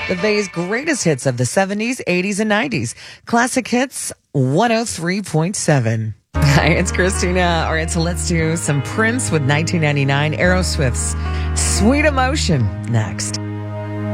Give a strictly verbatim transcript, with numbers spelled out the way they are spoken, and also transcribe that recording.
The Bay's greatest hits of the seventies, eighties, and nineties. Classic Hits one oh three point seven. Hi, it's Christina. All right, so let's do some Prince with nineteen ninety-nine, Aerosmith's Sweet Emotion next.